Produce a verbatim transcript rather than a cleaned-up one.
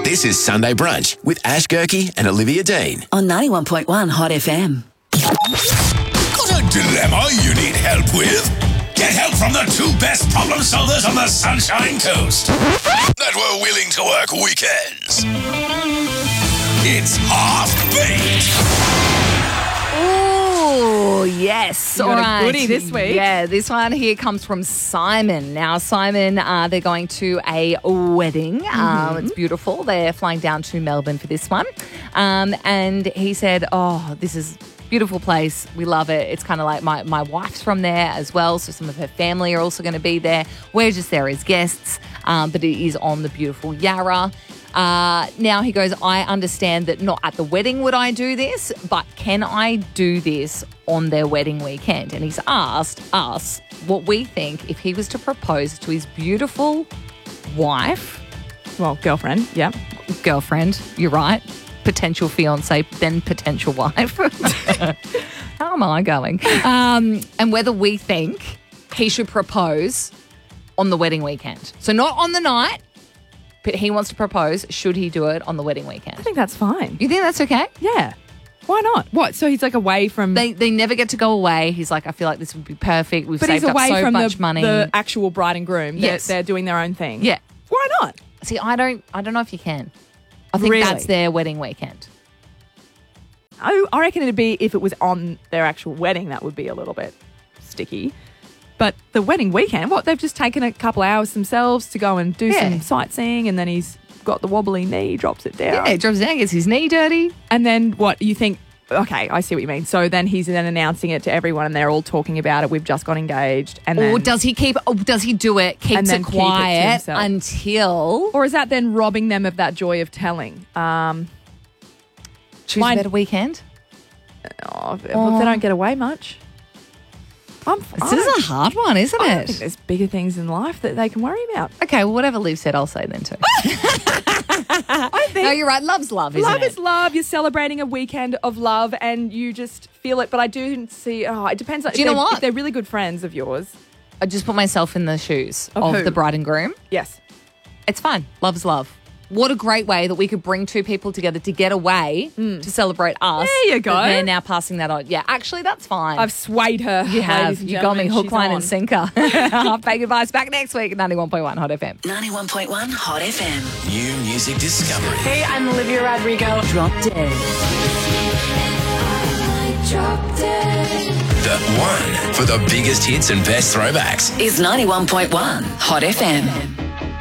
This is Sunday Brunch with Ash Gerke and Olivia Dean. On ninety-one point one Hot F M. Got a dilemma you need help with? Get help from the two best problem solvers on the Sunshine Coast that were willing to work weekends. It's Half Baked. Oh, yes. You got All a right. goodie this week. Yeah, this one here comes from Simon. Now, Simon, uh, they're going to a wedding. Mm-hmm. Um, it's beautiful. They're flying down to Melbourne for this one. Um, and he said, oh, this is beautiful place. We love it. It's kind of like my, my wife's from there as well, so some of her family are also going to be there. We're just there as guests, um, but it is on the beautiful Yarra. Uh, now he goes, I understand that not at the wedding would I do this, but can I do this on their wedding weekend? And he's asked us what we think if he was to propose to his beautiful wife. Well, girlfriend, yeah. Girlfriend, you're right. Potential fiance, then potential wife. How am I going? Um, and whether we think he should propose on the wedding weekend. So not on the night, but he wants to propose. Should he do it on the wedding weekend? I think that's fine. You think that's okay? Yeah. Why not? What? So he's like away from... They they never get to go away. He's like, I feel like this would be perfect. We've but saved he's away up so from much the, money. the actual bride and groom. Yes. They're, they're doing their own thing. Yeah. Why not? See, I don't I don't know if you can. I think Really? that's their wedding weekend. I, I reckon it'd be if it was on their actual wedding, that would be a little bit sticky. But the wedding weekend, what? They've just taken a couple hours themselves to go and do Yeah. some sightseeing, and then he's got the wobbly knee, drops it down. Yeah, he drops down, gets his knee dirty. And then what you think, okay, I see what you mean. So then he's then announcing it to everyone and they're all talking about it. We've just got engaged. And then, Or does he keep? Or does he do it? Keeps And then it keep it to quiet himself. until or is that then robbing them of that joy of telling? Um, choose Mine- a better weekend. oh, if, if they don't get away much. I'm, This is a hard one, isn't I don't think it? there's bigger things in life that they can worry about. Okay, well, whatever Liv said, I'll say then too. I think No, you're right. Love's love, isn't love it? is love. You're celebrating a weekend of love and you just feel it. But I do see, oh, it depends. On, Do you if know they're- what? If they're really good friends of yours. I just put myself in the shoes Of of, who? the bride and groom. Yes. It's fine. Love's love. What a great way that we could bring two people together to get away to celebrate us. There you go. But they're now passing that on. Yeah, actually, that's fine. I've swayed her. you have. ladies and You got me gentlemen. hook, She's line, on. and sinker. Half Baked Advice back next week at ninety-one point one Hot F M. ninety-one point one Hot F M. New music discovery. Hey, I'm Olivia Rodrigo. Drop Dead. Drop Dead. The one for the biggest hits and best throwbacks. Is ninety-one point one Hot F M.